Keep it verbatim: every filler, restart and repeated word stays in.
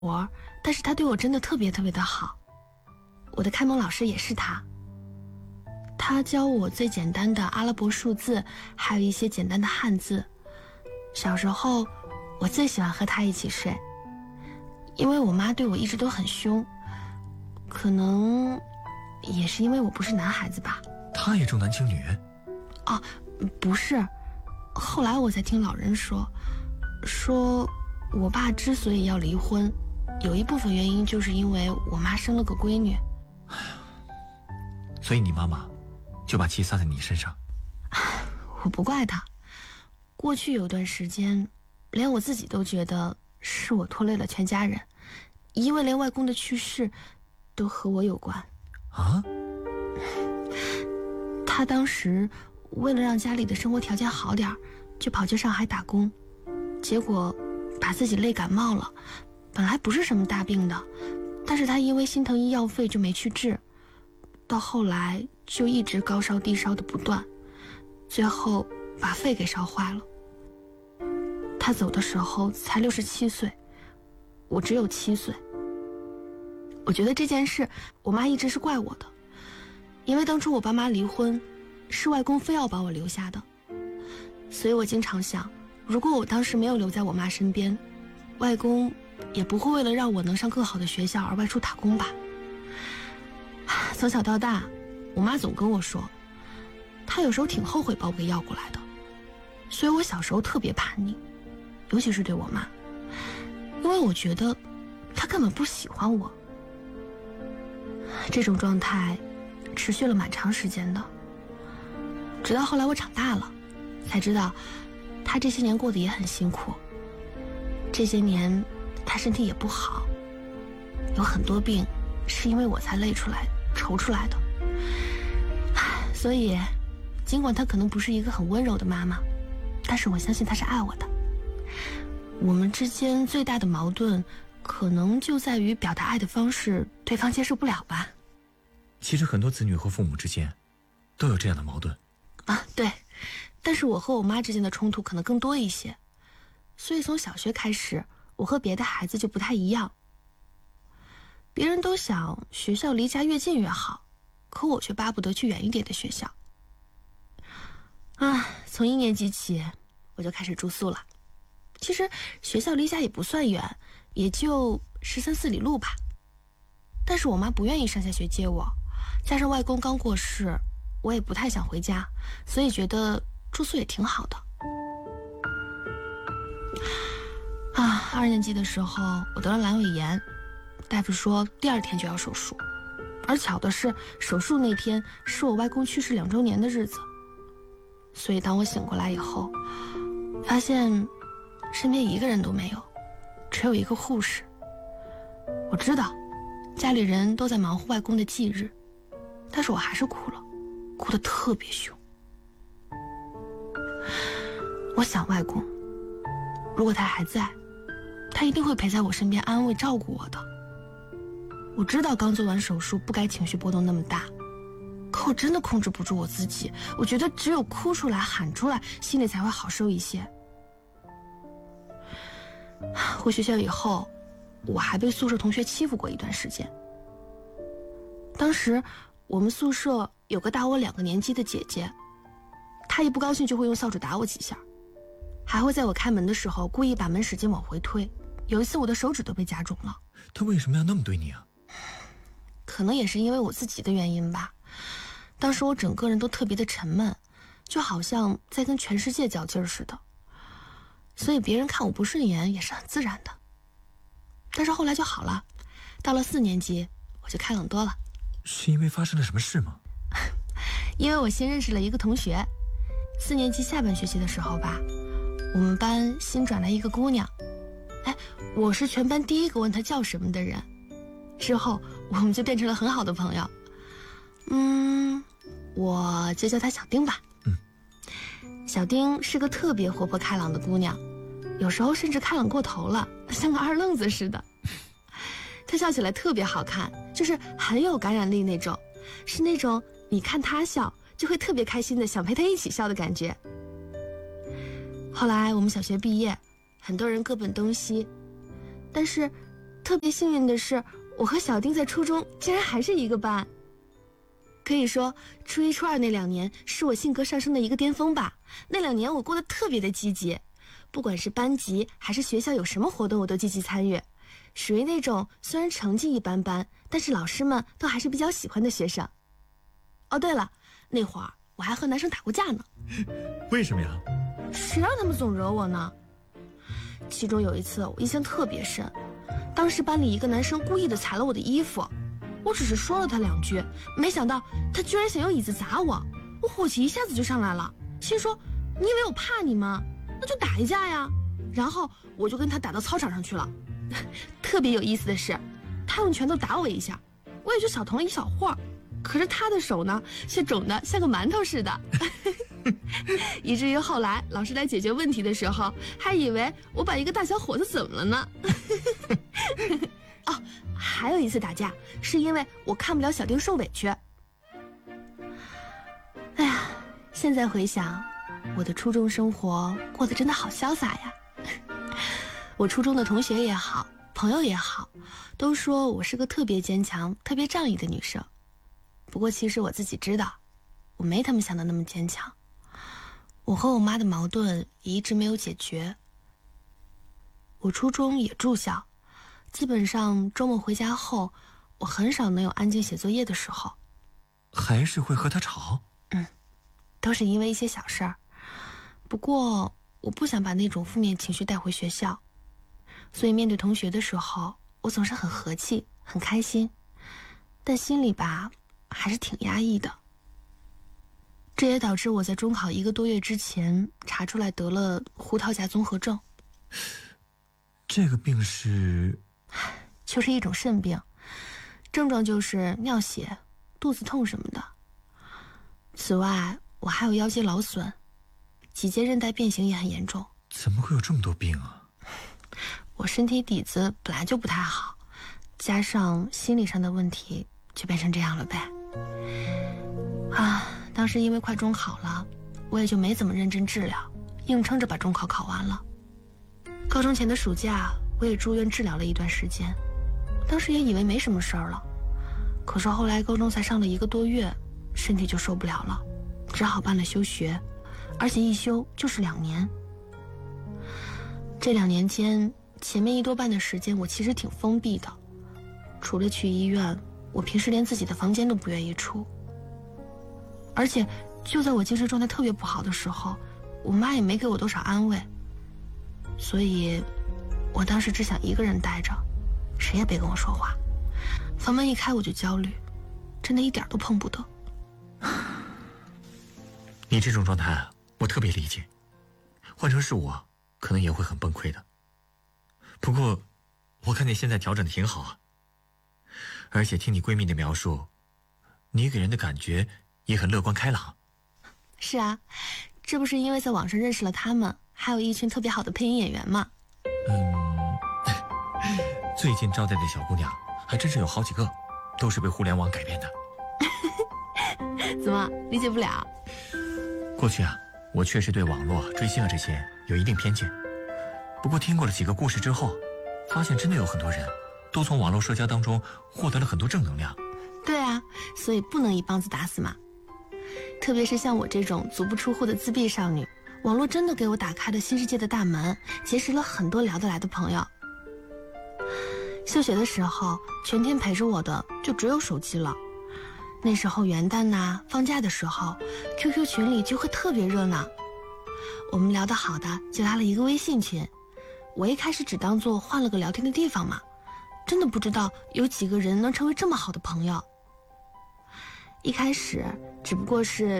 活，但是他对我真的特别特别的好。我的开蒙老师也是他，他教我最简单的阿拉伯数字，还有一些简单的汉字。小时候我最喜欢和他一起睡，因为我妈对我一直都很凶，可能也是因为我不是男孩子吧。 他也重男轻女？ 哦，不是，后来我才听老人说，说我爸之所以要离婚，有一部分原因就是因为我妈生了个闺女。 所以你妈妈就把气撒在你身上？ 我不怪她，过去有段时间连我自己都觉得是我拖累了全家人，因为连外公的去世都和我有关。 啊？ 他当时为了让家里的生活条件好点，就跑去上海打工，结果把自己累感冒了，本来不是什么大病的，但是他因为心疼医药费就没去治，到后来就一直高烧低烧的不断，最后把肺给烧坏了。他走的时候才六十七岁，我只有七岁。我觉得这件事我妈一直是怪我的，因为当初我爸妈离婚是外公非要把我留下的，所以我经常想，如果我当时没有留在我妈身边，外公也不会为了让我能上更好的学校而外出打工吧。从小到大，我妈总跟我说，她有时候挺后悔把我给要过来的，所以我小时候特别叛逆，尤其是对我妈，因为我觉得她根本不喜欢我。这种状态持续了蛮长时间的，直到后来我长大了，才知道她这些年过得也很辛苦。这些年她身体也不好，有很多病是因为我才累出来愁出来的。所以尽管她可能不是一个很温柔的妈妈，但是我相信她是爱我的。我们之间最大的矛盾可能就在于表达爱的方式对方接受不了吧。 其实很多子女和父母之间都有这样的矛盾啊，对，但是我和我妈之间的冲突可能更多一些，所以从小学开始，我和别的孩子就不太一样。别人都想学校离家越近越好，可我却巴不得去远一点的学校。啊，从一年级起我就开始住宿了。其实学校离家也不算远，也就十三四里路吧。但是我妈不愿意上下学接我，加上外公刚过世，我也不太想回家，所以觉得住宿也挺好的。啊，二年级的时候我得了阑尾炎，大夫说第二天就要手术，而巧的是手术那天是我外公去世两周年的日子。所以当我醒过来以后，发现身边一个人都没有，只有一个护士。我知道家里人都在忙活外公的忌日，但是我还是哭了，哭得特别凶。我想外公，如果他还在，他一定会陪在我身边安慰照顾我的。我知道刚做完手术不该情绪波动那么大，可我真的控制不住我自己，我觉得只有哭出来喊出来，心里才会好受一些。回学校以后，我还被宿舍同学欺负过一段时间。当时我们宿舍有个大我两个年级的姐姐，她一不高兴就会用扫帚打我几下，还会在我开门的时候故意把门使劲往回推，有一次我的手指都被夹肿了。 她为什么要那么对你啊？ 可能也是因为我自己的原因吧，当时我整个人都特别的沉闷，就好像在跟全世界较劲儿似的，所以别人看我不顺眼也是很自然的。但是后来就好了，到了四年级我就开朗多了。 是因为发生了什么事吗？ 因为我新认识了一个同学，四年级下半学期的时候吧，我们班新转来一个姑娘，哎，我是全班第一个问她叫什么的人，之后我们就变成了很好的朋友。嗯，我就叫她小丁吧。 嗯， 小丁是个特别活泼开朗的姑娘，有时候甚至开朗过头了，像个二愣子似的。她笑起来特别好看，就是很有感染力那种，是那种你看她笑就会特别开心的想陪她一起笑的感觉。后来我们小学毕业，很多人各奔东西，但是特别幸运的是，我和小丁在初中竟然还是一个班。可以说，初一初二那两年是我性格上升的一个巅峰吧。那两年我过得特别的积极，不管是班级还是学校有什么活动，我都积极参与，属于那种虽然成绩一般般，但是老师们都还是比较喜欢的学生。哦，对了，那会儿我还和男生打过架呢。 为什么呀？ 谁让他们总惹我呢？其中有一次我印象特别深，当时班里一个男生故意的踩了我的衣服，我只是说了他两句，没想到他居然想用椅子砸我，我火气一下子就上来了，心说你以为我怕你吗？那就打一架呀。然后我就跟他打到操场上去了。特别有意思的是，他用拳头打我一下，我也就小疼了一小会儿，可是他的手呢却肿得像个馒头似的。以至于后来老师来解决问题的时候，还以为我把一个大小伙子怎么了呢？哦，还有一次打架是因为我看不了小丁受委屈。哎呀，现在回想，我的初中生活过得真的好潇洒呀。我初中的同学也好，朋友也好，都说我是个特别坚强特别仗义的女生。不过其实我自己知道，我没他们想的那么坚强。我和我妈的矛盾也一直没有解决。我初中也住校，基本上周末回家后，我很少能有安静写作业的时候。 还是会和他吵？ 嗯，都是因为一些小事儿。不过我不想把那种负面情绪带回学校，所以面对同学的时候，我总是很和气很开心，但心里吧还是挺压抑的。这也导致我在中考一个多月之前查出来得了胡桃夹综合症。 这个病是？ 就是一种肾病，症状就是尿血、肚子痛什么的。此外，我还有腰肌劳损，脊椎韧带变形也很严重。 怎么会有这么多病啊？ 我身体底子本来就不太好，加上心理上的问题，就变成这样了呗。啊，当时因为快中考了，我也就没怎么认真治疗，硬撑着把中考考完了。高中前的暑假，我也住院治疗了一段时间，当时也以为没什么事儿了，可是后来高中才上了一个多月，身体就受不了了，只好办了休学，而且一休就是两年。这两年间，前面一多半的时间我其实挺封闭的，除了去医院，我平时连自己的房间都不愿意出。而且就在我精神状态特别不好的时候，我妈也没给我多少安慰，所以我当时只想一个人待着，谁也别跟我说话，房门一开我就焦虑，真的一点都碰不得。 你这种状态我特别理解，换成是我可能也会很崩溃的。不过我看你现在调整的挺好啊，而且听你闺蜜的描述，你给人的感觉也很乐观开朗。 是啊，这不是因为在网上认识了他们，还有一群特别好的配音演员吗？ 嗯，最近招待的小姑娘还真是有好几个，都是被互联网改变的。 怎么理解不了？ 过去啊，我确实对网络追星啊这些有一定偏见，不过听过了几个故事之后，发现真的有很多人都从网络社交当中获得了很多正能量。 对啊，所以不能一棒子打死嘛。特别是像我这种足不出户的自闭少女，网络真的给我打开了新世界的大门，结识了很多聊得来的朋友。休学的时候，全天陪着我的就只有手机了。那时候元旦呐、放假的时候 Q Q 群里就会特别热闹，我们聊得好的就拉了一个微信群。我一开始只当做换了个聊天的地方嘛，真的不知道有几个人能成为这么好的朋友。一开始只不过是